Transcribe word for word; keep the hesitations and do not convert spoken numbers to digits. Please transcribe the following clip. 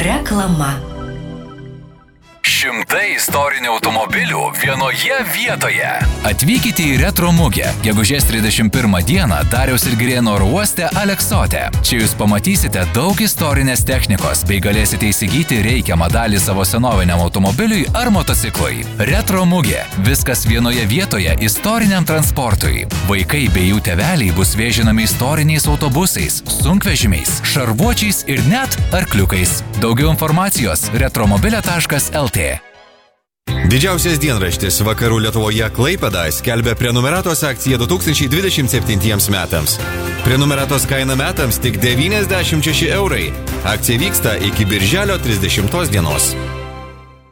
Reklama. Šimtai istorinių automobilių vienoje vietoje. Atvykite į Retro Mugę, gegužės trisdešimt pirmą dieną Dariaus ir Girėno oro uoste Aleksote. Čia jūs pamatysite daug istorinės technikos bei galėsite įsigyti reikiamą dalį savo senoviniam automobiliui ar motociklui. Retro Mugė. Viskas vienoje vietoje istoriniam transportui. Vaikai bei jų tėveliai bus vėžinami istoriniais autobusais, sunkvežimiais, šarvuočiais ir net arkliukais. Daugiau informacijos retromobilė taškas el tė. Didžiausias dienraštis Vakarų Lietuvoje Klaipėda skelbia prenumeratos akciją du tūkstančiai dvidešimt septintiems metams. Prenumeratos kaina metams tik devyniasdešimt šeši eurai. Akcija vyksta iki birželio trisdešimtos dienos.